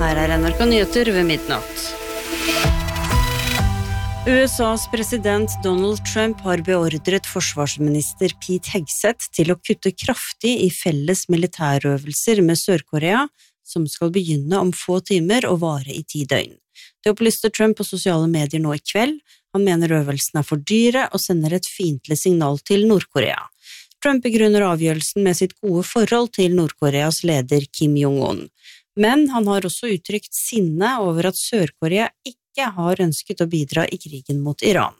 Her NRK Nyheter ved midnatt. USAs president Donald Trump har beordret forsvarsminister Pete Hegseth til å kutte kraftig i felles militærøvelser med Sør-Korea, som skal begynne om få timer og vare i 10 døgn. Det opplyste Trump på sosiale medier nå i kveld. Han mener øvelsene er for dyre og sender et fiendtlig signal til Nord-Korea. Trump begrunner avgjørelsen med sitt gode forhold til Nord-Koreas leder Kim Jong-un. Men han har også uttrykt sinne over at Sør-Korea ikke har ønsket å bidra i krigen mot Iran.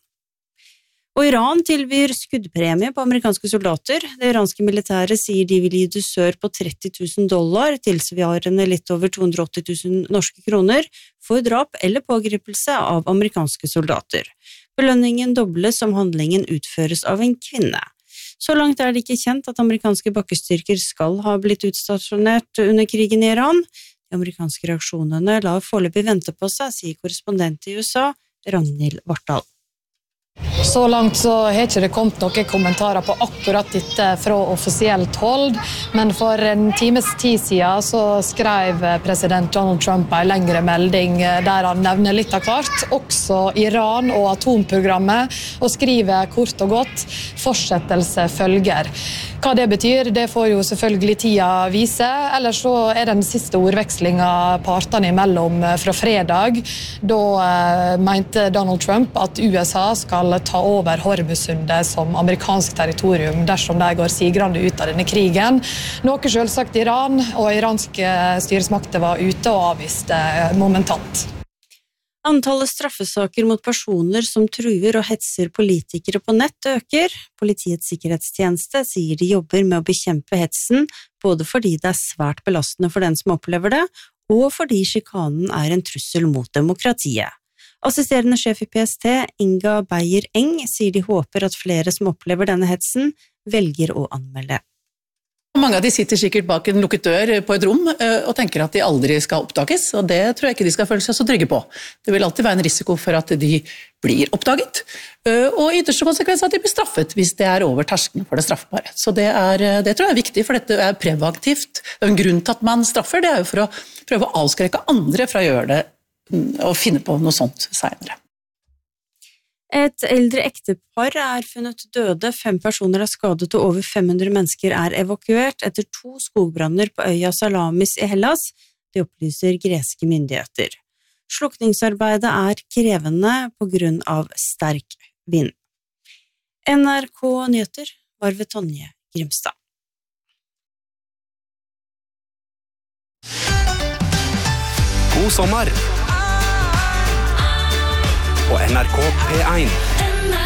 Og Iran tilbyr skuddpremie på amerikanske soldater. Det iranske militæret sier de vil gi dusør på $30,000, tilsvarende litt over 280 000 norske kroner, for drap eller pågripelse av amerikanske soldater. Belønningen dobles om handlingen utføres av en kvinne. Så langt er det ikke kjent at amerikanske bakkestyrker skal ha blitt utstasjonert under krigen i Iran. De amerikanske reaksjonene lar foreløpig vente på seg, sier korrespondent i USA, Ragnhild Vartdal. Så langt så har ikke det kommet noen kommentarer på akkurat dette fra offisielt hold, men for en times tid siden så skrev president Donald Trump en lengre melding der han nevner litt av hvert, også Iran og atomprogrammet, og skriver kort og godt fortsettelse følger. Hva det betyr, det får jo selvfølgelig tida vise, ellers så er den siste ordvekslingen partene imellom fra fredag. Da mente Donald Trump at USA skal ta over Hormuzsundet som amerikansk territorium dersom de går sigrende ut av denne krigen. Noe selvsagt Iran og iranske styresmakter var ute og avviste momentant. Antallet straffesaker mot personer som truer og hetser politikere på nett øker. Politiets sikkerhetstjeneste sier de jobber med å bekjempe hetsen, både fordi det er svært belastende for den som opplever det, og fordi sjikanen er en trussel mot demokratiet. Assisterende sjef i PST, Inga Beyer-Eng, sier de håper at flere som opplever denne hetsen, velger å anmelde. Mange av de sitter sikkert bak en lukket dør på et rom og tenker at de aldri skal oppdages, og det tror jeg ikke de skal føle seg så trygge på. Det vil alltid være en risiko for at de blir oppdaget, og i ytterste konsekvens at de blir straffet hvis det er over terskelen for det straffbare. Så det tror jeg er viktig, for dette er preventivt. En grunn til at man straffer, det er jo for å prøve å avskrekke andre fra å gjøre det og finne på noe sånt senere. Et eldre ektepar er funnet døde, 5 personer er skadet og over 500 mennesker er evakuert etter 2 skogbranner på øya Salamis i Hellas, det opplyser greske myndigheter. Slukningsarbeidet er krevende på grunn av sterk vind. NRK Nyheter var ved Tonje Grimstad. God sommer! På NRK P1.